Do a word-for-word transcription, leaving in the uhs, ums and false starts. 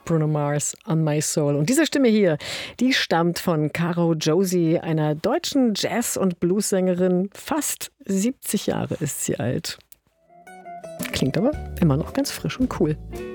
Bruno Mars, On My Soul. Und diese Stimme hier, die stammt von Caro Josie, einer deutschen Jazz- und Bluessängerin. Fast siebzig Jahre ist sie alt. Klingt aber immer noch ganz frisch und cool.